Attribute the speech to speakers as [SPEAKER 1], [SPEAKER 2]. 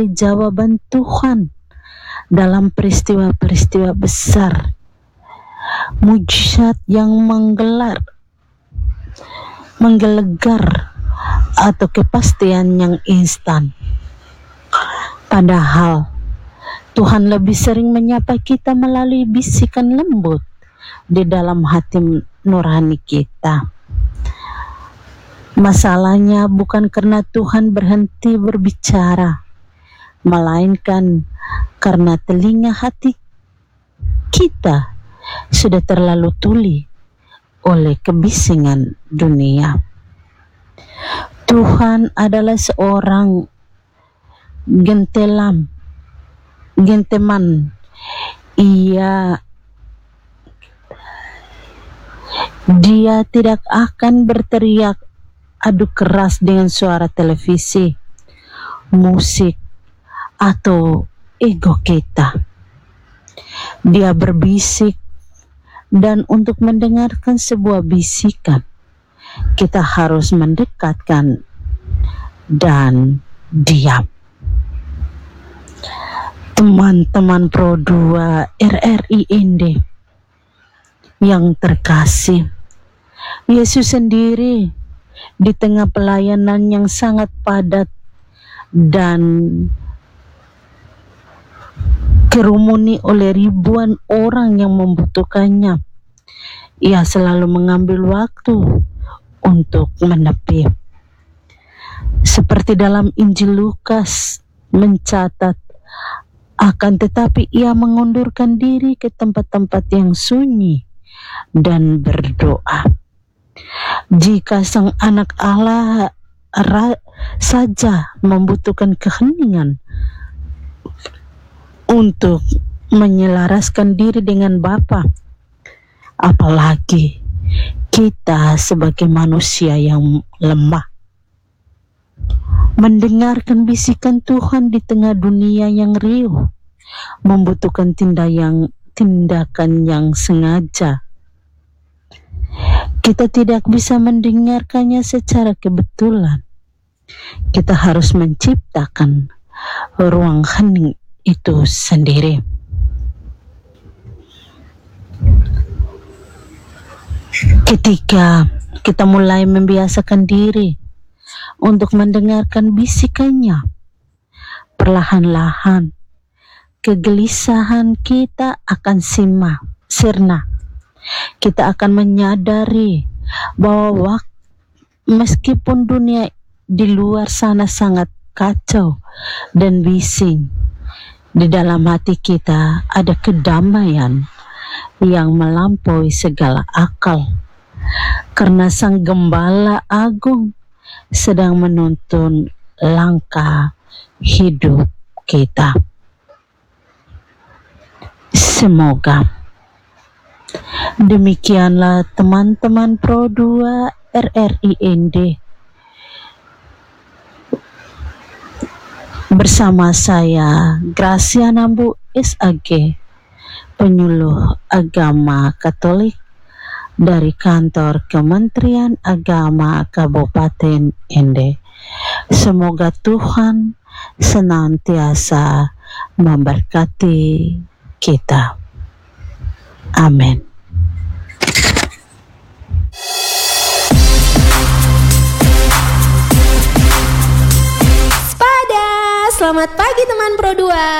[SPEAKER 1] jawaban Tuhan dalam peristiwa-peristiwa besar, mujizat yang menggelegar atau kepastian yang instan. Padahal Tuhan lebih sering menyapa kita melalui bisikan lembut di dalam hati nurani kita. Masalahnya bukan karena Tuhan berhenti berbicara, melainkan karena telinga hati kita sudah terlalu tuli oleh kebisingan dunia. Tuhan adalah seorang gentleman. Dia tidak akan berteriak adu keras dengan suara televisi, musik, atau ego kita. Dia berbisik, dan untuk mendengarkan sebuah bisikan, kita harus mendekatkan dan diam. Teman-teman Pro 2 RRI Inde yang terkasih, Yesus sendiri di tengah pelayanan yang sangat padat dan kerumuni oleh ribuan orang yang membutuhkannya, ia selalu mengambil waktu untuk menepi. Seperti dalam Injil Lukas mencatat, akan tetapi ia mengundurkan diri ke tempat-tempat yang sunyi dan berdoa. Jika Sang Anak Allah saja membutuhkan keheningan untuk menyelaraskan diri dengan Bapa, apalagi kita sebagai manusia yang lemah. Mendengarkan bisikan Tuhan di tengah dunia yang riuh membutuhkan tindakan yang sengaja. Kita tidak bisa mendengarkannya secara kebetulan. Kita harus menciptakan ruang hening itu sendiri. Ketika kita mulai membiasakan diri untuk mendengarkan bisikannya, perlahan-lahan kegelisahan kita akan sirna. Kita akan menyadari bahwa meskipun dunia di luar sana sangat kacau dan bising, di dalam hati kita ada kedamaian yang melampaui segala akal, karena Sang Gembala Agung sedang menuntun langkah hidup kita. Semoga demikianlah teman-teman Pro 2 RRI Inde bersama saya Gracia Nambu SAG, penyuluh agama Katolik dari kantor Kementerian Agama Kabupaten Inde. Semoga Tuhan senantiasa memberkati kita. Amin.
[SPEAKER 2] Selamat pagi teman Pro 2.